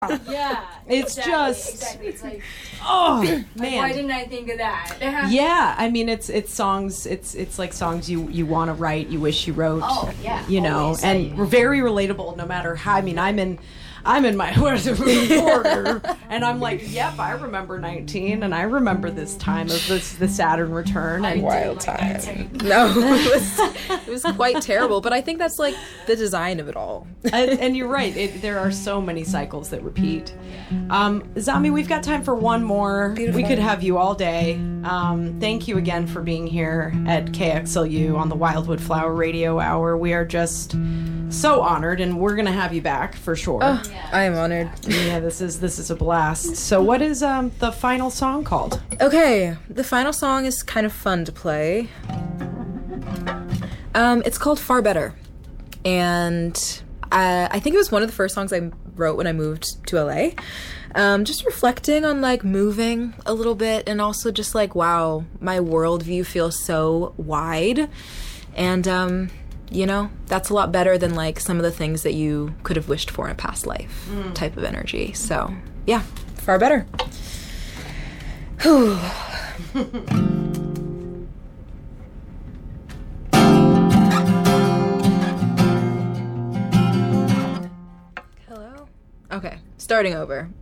Yeah. It's exactly, just exactly. It's like, oh like, man. why didn't I think of that? Yeah, I mean it's songs. It's like songs you want to write. You wish you wrote. Oh yeah. You know, always. and very relatable. No matter how. I mean, I'm in my quarter, and I'm like, yep, I remember 19, and I remember this time of the Saturn return. And Wild time. No, it was quite terrible. But I think that's like the design of it all. and you're right. There are so many cycles that repeat. Zami, we've got time for one more. Beautiful. We could have you all day. Thank you again for being here at KXLU on the Wildwood Flower Radio Hour. We are just so honored, and we're gonna have you back for sure. Oh, I am honored. Yeah, this is a blast. So, what is the final song called? Okay, the final song is kind of fun to play. It's called Far Better, and I think it was one of the first songs I wrote when I moved to LA. Just reflecting on like moving a little bit, and also just like, wow, my worldview feels so wide, and you know, that's a lot better than like some of the things that you could have wished for in a past life type of energy. So yeah, Far Better. Whew. Hello? Okay, starting over.